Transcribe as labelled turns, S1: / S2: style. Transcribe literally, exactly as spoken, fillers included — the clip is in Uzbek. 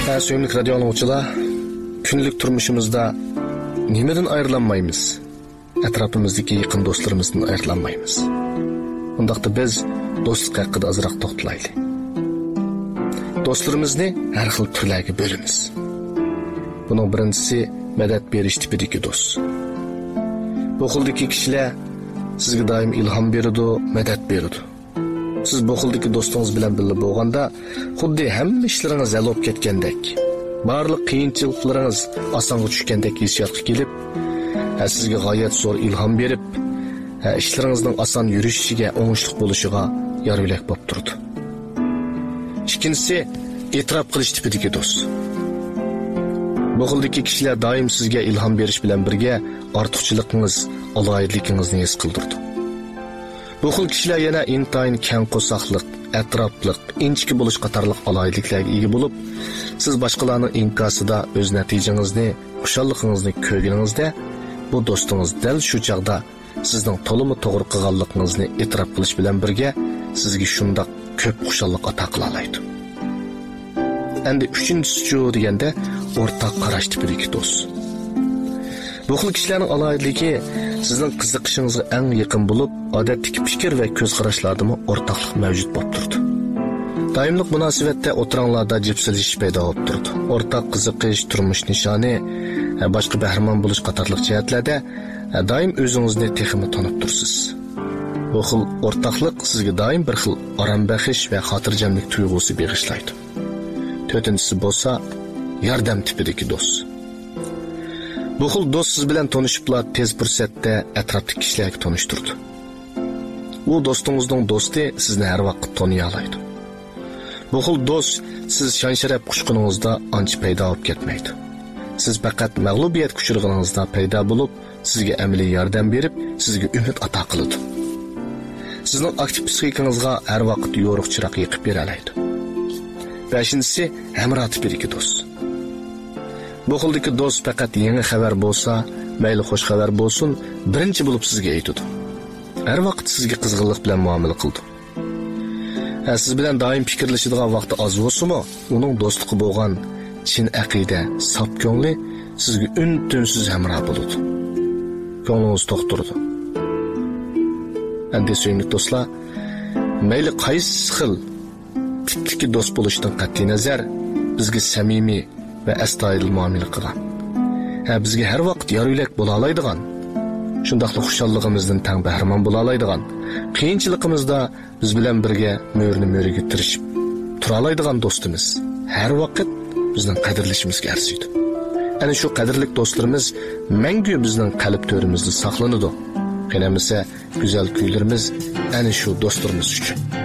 S1: Ha, söyümlük radyo anlıqçılar, günlük turmuşumuzda nimeden ayrılanmayımız? Etrafımızdaki yakın dostlarımızdan ayrılanmayımız. Ondaqda biz dostluk hakkında azırak toxtalaylı. Dostlarımızı her xil türlerge bölümüz. Bunun birincisi medet beriş tipideki dost. Bu xildeki kişiler sizge daim ilham beridi, medet beridi. Siz bu xildeki dostunuz bilen birga bolganda, xuddi hamma ishlaringiz hal bo'lib ketgandek, barliq qiyinchiliklarınız osonga tushgandek hissiyotga kelib, sizga g'oyat zo'r ilhom berib, ishlaringizning oson yurishiga, o'ngishli bo'lishiga yararlik bo'lib turdi. Ikkinchisi, e'tirof qilish tipidagi do'st. Bu xildagi kishilar doim sizga ilhom berish bilan birga ortiqchiligingiz, aloyidligingizni his qildirdi. Bu xil kishilar yana intayin keng qo'saqliq, atrofliq, inchki bo'lish qatorliq aloyidliklarga ega bo'lib, siz boshqalarning inkosida o'z natijangizni, xushalligingizni ko'rganingizda, bu do'stingiz dal shu chaqda sizning to'limi to'g'ri qilganligingizni e'tirof qilish bilan birga sizga shundoq ko'p xushallik ato qila oladi. Endi uchinchisi deganda o'rtaq qarash tipidagi do'st. Bu xil kishilarning aloyidligi sizning qiziqishingizga eng yaqin bo'lib, odatdagi fikr va ko'z qarashlardami o'rtaqlik mavjud bo'lib turdi. Doimlik munosabatda o'tiranglarda jipsilish paydo bo'lib turdi. O'rtaq qiziqish, turmush nishoni, boshqa bahramon bo'lish qatorliq jihatlarda doim o'zingizni texmi tanib tursiz. Bu xil o'rtaqlik sizga doim bir xil orambaxish va xotirjamlik tuyg'usi bag'ishlaydi. To'rtinchisi bo'lsa, yordam tipidagi do'st. Bu xil do'st siz bilan tanishiblar tez fursatda atrofdagi kishilarga tanishtirdi. U do'stingizning do'sti sizni har vaqt taniy oladi. Bu xil do'st siz shon-sharaf quchquningizda ancha paydo bo'lib ketmaydi. Siz faqat mag'lubiyat kuchirganingizda paydo bo'lib, sizga amaliy yordam berib, sizga umid ato qiladi. Sizning aktiv psixikangizga har vaqt yo'riq chiroq yiqib bera oladi. beshinchisi, hamroh tipidagi do'st. Bu xildagi do'st faqat yangi xabar bo'lsa, mayli xush xabar bo'lsin, birinchi bo'lib sizga aytadi. Har vaqt sizga qizg'inlik bilan muomala qildi. Siz bilan doim fikrlashadigan vaqti oz bo'lsa-mu, uning do'stligi bo'lgan chin aqida, saf ko'ngli sizga un-tunsiz hamroh bo'ladi. Ko'nglingiz to'xtirdi. Endi suyimli do'stlar, mayli qaysi xil tipdagi do'st bo'lishdan qat'iy nazar, bizga samimiy va astoydil muomala qilgan. Ha, bizga har vaqt yararlik bo'la oladigan, shundaqli xushalligimizdan tang bahramon bo'la oladigan, qiyinchiligimizda biz bilan birga mo'rni mo'riga tirishib tura oladigan do'stimiz har vaqt bizning qadrlashimizga arziydi. Ana shu qadrli do'stlarimiz mangu bizning qalb to'rimizda saqlanadi. Qanamisa go'zal kuylarimiz ana shu do'stlarimiz uchun.